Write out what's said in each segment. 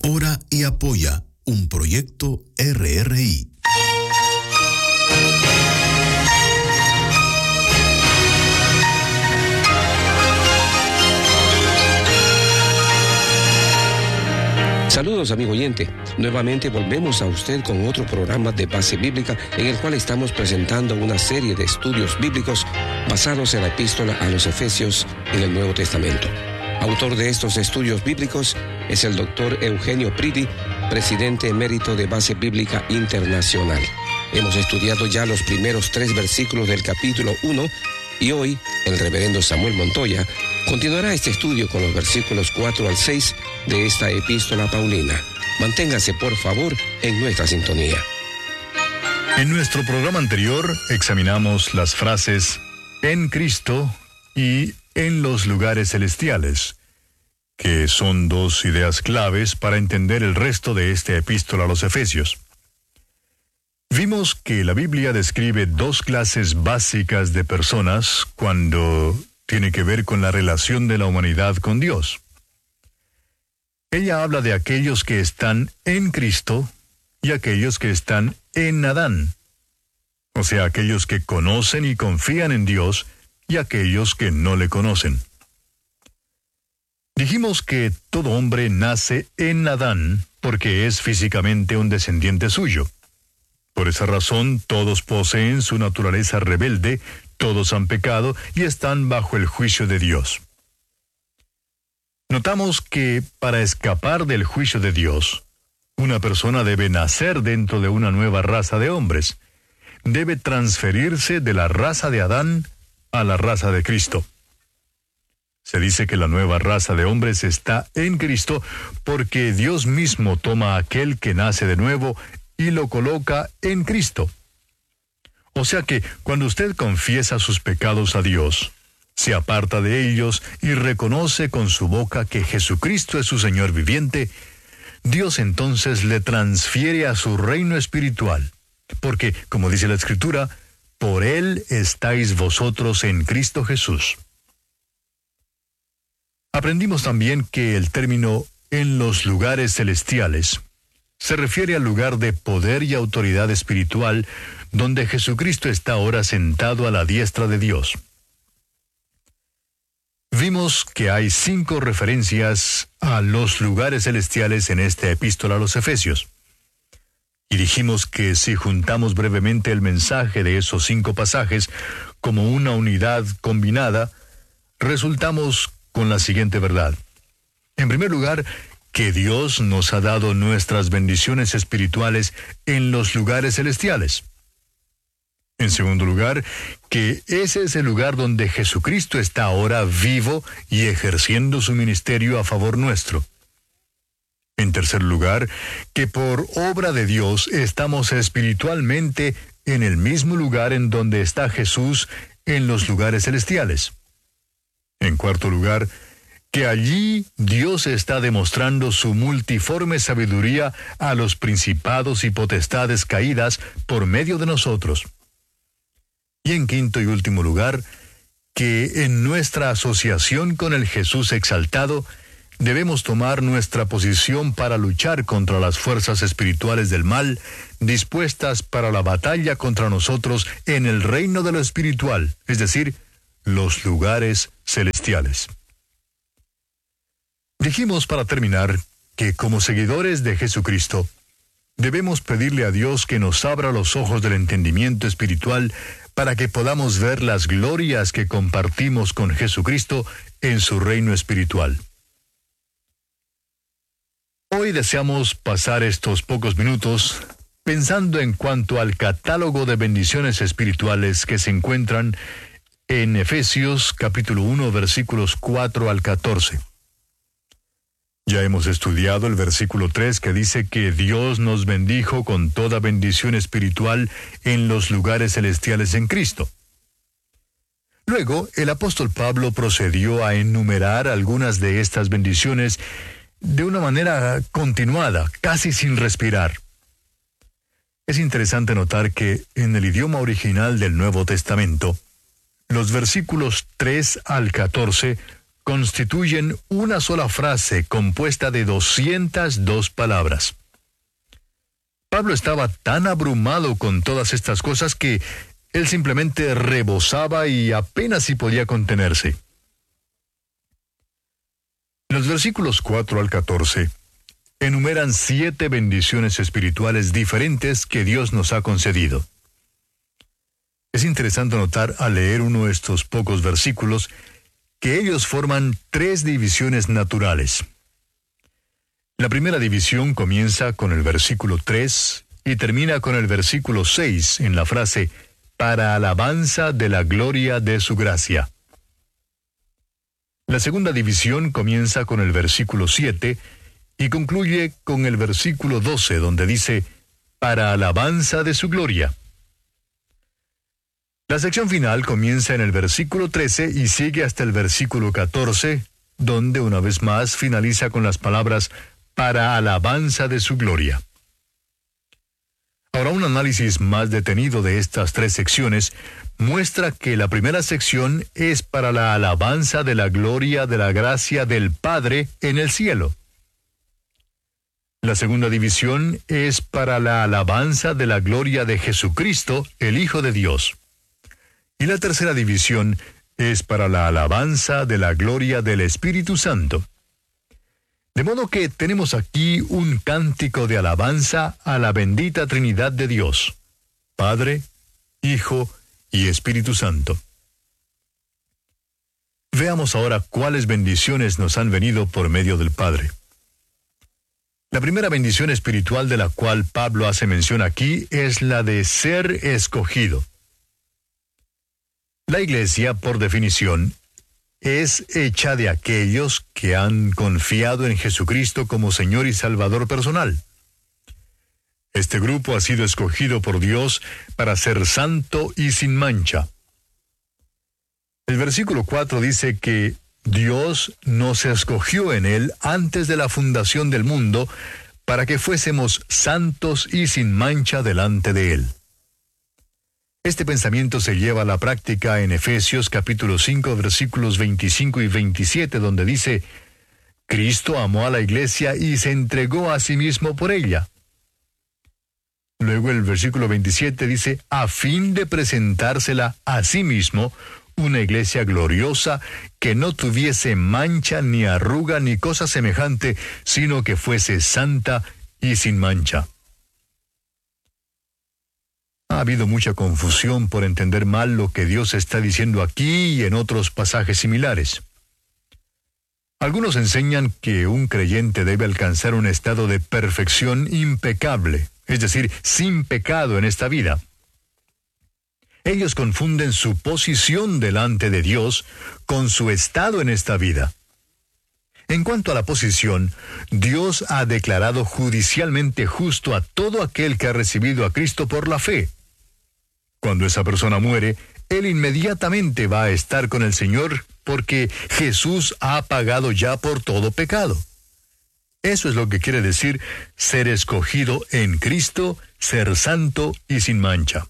Ora y apoya un proyecto RRI. Saludos, amigo oyente. Nuevamente volvemos a usted con otro programa de base bíblica en el cual estamos presentando una serie de estudios bíblicos basados en la epístola a los Efesios en el Nuevo Testamento. Autor de estos estudios bíblicos es el doctor Eugenio Pridi, presidente emérito de Base Bíblica Internacional. Hemos estudiado ya los primeros 3 versículos del capítulo 1 y hoy el reverendo Samuel Montoya continuará este estudio con los versículos 4 al 6 de esta epístola paulina. Manténgase, por favor, en nuestra sintonía. En nuestro programa anterior examinamos las frases en Cristo y en los lugares celestiales, que son 2 ideas claves para entender el resto de esta epístola a los Efesios. Vimos que la Biblia describe 2 clases básicas de personas cuando tiene que ver con la relación de la humanidad con Dios. Ella habla de aquellos que están en Cristo y aquellos que están en Adán, o sea, aquellos que conocen y confían en Dios y aquellos que no le conocen. Dijimos que todo hombre nace en Adán porque es físicamente un descendiente suyo. Por esa razón, todos poseen su naturaleza rebelde, todos han pecado y están bajo el juicio de Dios. Notamos que para escapar del juicio de Dios, una persona debe nacer dentro de una nueva raza de hombres. Debe transferirse de la raza de Adán a la raza de Cristo. Se dice que la nueva raza de hombres está en Cristo porque Dios mismo toma a aquel que nace de nuevo y lo coloca en Cristo. O sea que cuando usted confiesa sus pecados a Dios, se aparta de ellos y reconoce con su boca que Jesucristo es su Señor viviente, Dios entonces le transfiere a su reino espiritual, porque, como dice la Escritura, por Él estáis vosotros en Cristo Jesús. Aprendimos también que el término en los lugares celestiales se refiere al lugar de poder y autoridad espiritual donde Jesucristo está ahora sentado a la diestra de Dios. Vimos que hay 5 referencias a los lugares celestiales en esta epístola a los Efesios. Y dijimos que si juntamos brevemente el mensaje de esos 5 pasajes como una unidad combinada, resultamos con la siguiente verdad. En primer lugar, que Dios nos ha dado nuestras bendiciones espirituales en los lugares celestiales. En segundo lugar, que ese es el lugar donde Jesucristo está ahora vivo y ejerciendo su ministerio a favor nuestro. En tercer lugar, que por obra de Dios estamos espiritualmente en el mismo lugar en donde está Jesús en los lugares celestiales. En cuarto lugar, que allí Dios está demostrando su multiforme sabiduría a los principados y potestades caídas por medio de nosotros. Y en quinto y último lugar, que en nuestra asociación con el Jesús exaltado, debemos tomar nuestra posición para luchar contra las fuerzas espirituales del mal, dispuestas para la batalla contra nosotros en el reino de lo espiritual, es decir, los lugares celestiales. Dijimos para terminar que como seguidores de Jesucristo, debemos pedirle a Dios que nos abra los ojos del entendimiento espiritual para que podamos ver las glorias que compartimos con Jesucristo en su reino espiritual. Hoy deseamos pasar estos pocos minutos pensando en cuanto al catálogo de bendiciones espirituales que se encuentran en Efesios capítulo 1 versículos 4 al 14. Ya hemos estudiado el versículo 3 que dice que Dios nos bendijo con toda bendición espiritual en los lugares celestiales en Cristo. Luego, el apóstol Pablo procedió a enumerar algunas de estas bendiciones de una manera continuada, casi sin respirar. Es interesante notar que en el idioma original del Nuevo Testamento, los versículos 3 al 14 constituyen una sola frase compuesta de 202 palabras. Pablo estaba tan abrumado con todas estas cosas que él simplemente rebosaba y apenas si podía contenerse. Los versículos 4 al 14 enumeran 7 bendiciones espirituales diferentes que Dios nos ha concedido. Es interesante notar al leer uno de estos pocos versículos que ellos forman 3 divisiones naturales. La primera división comienza con el versículo 3 y termina con el versículo 6 en la frase «para alabanza de la gloria de su gracia». La segunda división comienza con el versículo 7 y concluye con el versículo 12, donde dice «para alabanza de su gloria». La sección final comienza en el versículo 13 y sigue hasta el versículo 14, donde una vez más finaliza con las palabras «para alabanza de su gloria». Ahora, un análisis más detenido de estas 3 secciones muestra que la primera sección es para la alabanza de la gloria de la gracia del Padre en el cielo. La segunda división es para la alabanza de la gloria de Jesucristo, el Hijo de Dios. Y la tercera división es para la alabanza de la gloria del Espíritu Santo. De modo que tenemos aquí un cántico de alabanza a la bendita Trinidad de Dios, Padre, Hijo y Espíritu Santo. Veamos ahora cuáles bendiciones nos han venido por medio del Padre. La primera bendición espiritual de la cual Pablo hace mención aquí es la de ser escogido. La iglesia, por definición, es hecha de aquellos que han confiado en Jesucristo como Señor y Salvador personal. Este grupo ha sido escogido por Dios para ser santo y sin mancha. El versículo 4 dice que Dios nos escogió en Él antes de la fundación del mundo para que fuésemos santos y sin mancha delante de Él. Este pensamiento se lleva a la práctica en Efesios capítulo 5 versículos 25 y 27, donde dice: Cristo amó a la iglesia y se entregó a sí mismo por ella. Luego el versículo 27 dice: a fin de presentársela a sí mismo, una iglesia gloriosa, que no tuviese mancha, ni arruga, ni cosa semejante, sino que fuese santa y sin mancha. Ha habido mucha confusión por entender mal lo que Dios está diciendo aquí y en otros pasajes similares. Algunos enseñan que un creyente debe alcanzar un estado de perfección impecable, es decir, sin pecado en esta vida. Ellos confunden su posición delante de Dios con su estado en esta vida. En cuanto a la posición, Dios ha declarado judicialmente justo a todo aquel que ha recibido a Cristo por la fe. Cuando esa persona muere, él inmediatamente va a estar con el Señor porque Jesús ha pagado ya por todo pecado. Eso es lo que quiere decir ser escogido en Cristo, ser santo y sin mancha.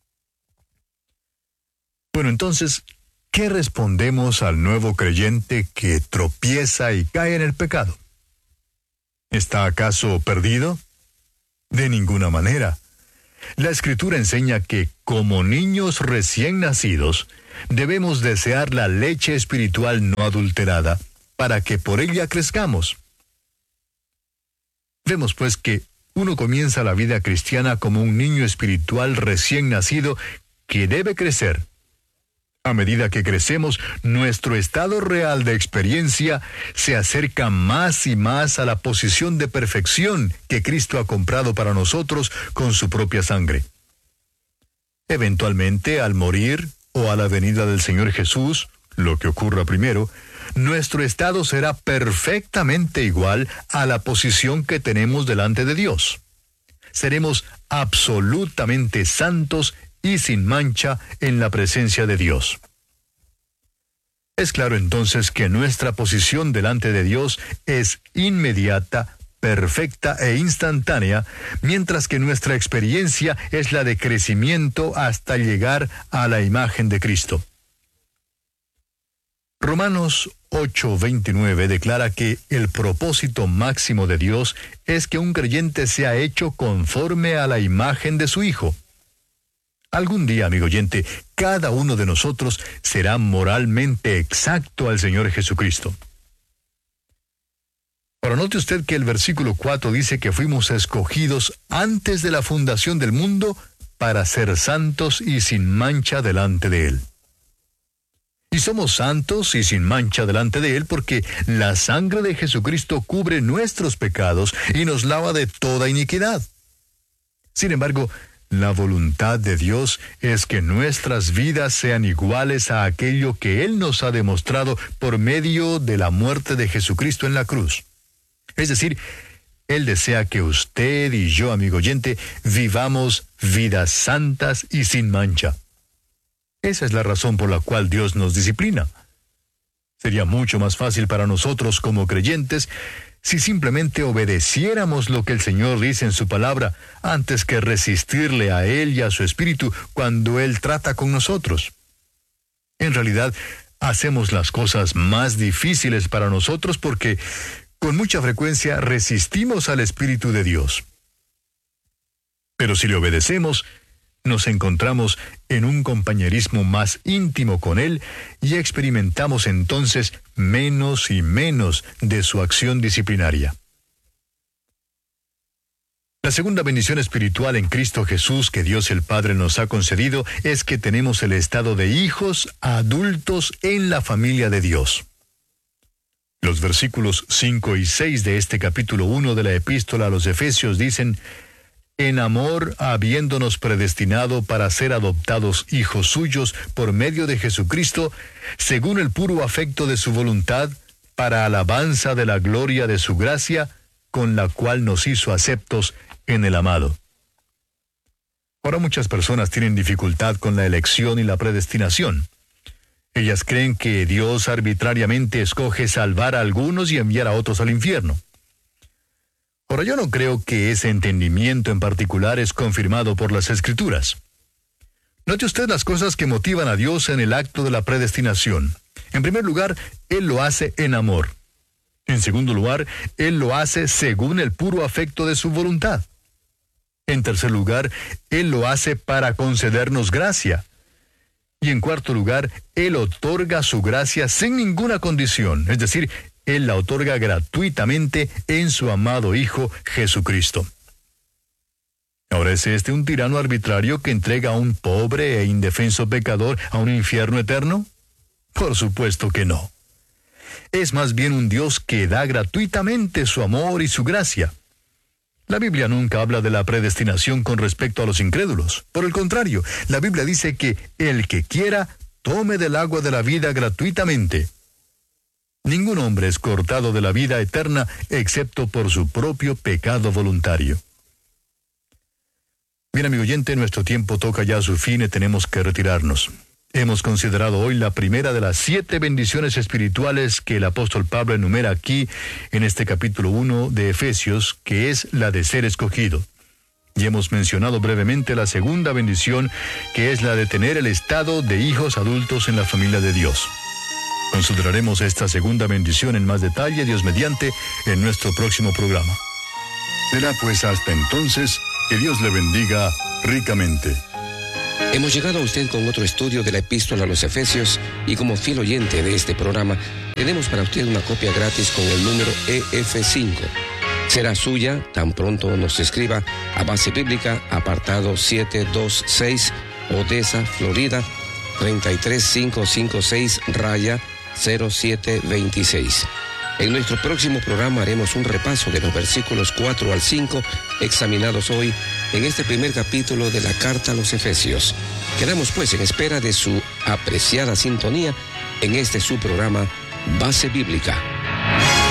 Bueno, entonces, ¿qué respondemos al nuevo creyente que tropieza y cae en el pecado? ¿Está acaso perdido? De ninguna manera. La Escritura enseña que, como niños recién nacidos, debemos desear la leche espiritual no adulterada, para que por ella crezcamos. Vemos pues que uno comienza la vida cristiana como un niño espiritual recién nacido que debe crecer. A medida que crecemos, nuestro estado real de experiencia se acerca más y más a la posición de perfección que Cristo ha comprado para nosotros con su propia sangre. Eventualmente, al morir o a la venida del Señor Jesús, lo que ocurra primero, nuestro estado será perfectamente igual a la posición que tenemos delante de Dios. Seremos absolutamente santos y sin mancha en la presencia de Dios. Es claro entonces que nuestra posición delante de Dios es inmediata, perfecta e instantánea, mientras que nuestra experiencia es la de crecimiento hasta llegar a la imagen de Cristo. Romanos 8:29 declara que el propósito máximo de Dios es que un creyente sea hecho conforme a la imagen de su Hijo. Algún día, amigo oyente, cada uno de nosotros será moralmente exacto al Señor Jesucristo. Ahora note usted que el versículo 4 dice que fuimos escogidos antes de la fundación del mundo para ser santos y sin mancha delante de Él. Y somos santos y sin mancha delante de Él porque la sangre de Jesucristo cubre nuestros pecados y nos lava de toda iniquidad. Sin embargo, la voluntad de Dios es que nuestras vidas sean iguales a aquello que Él nos ha demostrado por medio de la muerte de Jesucristo en la cruz. Es decir, Él desea que usted y yo, amigo oyente, vivamos vidas santas y sin mancha. Esa es la razón por la cual Dios nos disciplina. Sería mucho más fácil para nosotros como creyentes si simplemente obedeciéramos lo que el Señor dice en su palabra antes que resistirle a Él y a su Espíritu cuando Él trata con nosotros. En realidad, hacemos las cosas más difíciles para nosotros porque con mucha frecuencia resistimos al Espíritu de Dios. Pero si le obedecemos, nos encontramos en un compañerismo más íntimo con Él y experimentamos entonces menos y menos de su acción disciplinaria. La segunda bendición espiritual en Cristo Jesús que Dios el Padre nos ha concedido es que tenemos el estado de hijos adultos en la familia de Dios. Los versículos 5 y 6 de este capítulo 1 de la Epístola a los Efesios dicen: en amor, habiéndonos predestinado para ser adoptados hijos suyos por medio de Jesucristo, según el puro afecto de su voluntad, para alabanza de la gloria de su gracia, con la cual nos hizo aceptos en el amado. Ahora muchas personas tienen dificultad con la elección y la predestinación. Ellas creen que Dios arbitrariamente escoge salvar a algunos y enviar a otros al infierno. Ahora, yo no creo que ese entendimiento en particular es confirmado por las Escrituras. Note usted las cosas que motivan a Dios en el acto de la predestinación. En primer lugar, Él lo hace en amor. En segundo lugar, Él lo hace según el puro afecto de su voluntad. En tercer lugar, Él lo hace para concedernos gracia. Y en cuarto lugar, Él otorga su gracia sin ninguna condición, es decir, Él la otorga gratuitamente en su amado Hijo Jesucristo. ¿Ahora es este un tirano arbitrario que entrega a un pobre e indefenso pecador a un infierno eterno? Por supuesto que no. Es más bien un Dios que da gratuitamente su amor y su gracia. La Biblia nunca habla de la predestinación con respecto a los incrédulos. Por el contrario, la Biblia dice que el que quiera, tome del agua de la vida gratuitamente. Ningún hombre es cortado de la vida eterna excepto por su propio pecado voluntario. Bien, amigo oyente, nuestro tiempo toca ya a su fin y tenemos que retirarnos. Hemos considerado hoy la primera de las 7 bendiciones espirituales que el apóstol Pablo enumera aquí en este capítulo 1 de Efesios, que es la de ser escogido. Y hemos mencionado brevemente la segunda bendición, que es la de tener el estado de hijos adultos en la familia de Dios. Consideraremos esta segunda bendición en más detalle, Dios mediante, en nuestro próximo programa. Será pues hasta entonces que Dios le bendiga ricamente. Hemos llegado a usted con otro estudio de la Epístola a los Efesios y como fiel oyente de este programa, tenemos para usted una copia gratis con el número EF5. Será suya tan pronto nos escriba a Base Bíblica, apartado 726, Odessa, Florida, 33556-0726. En nuestro próximo programa haremos un repaso de los versículos 4 al 5 examinados hoy en este primer capítulo de la Carta a los Efesios. Quedamos pues en espera de su apreciada sintonía en este su programa Base Bíblica.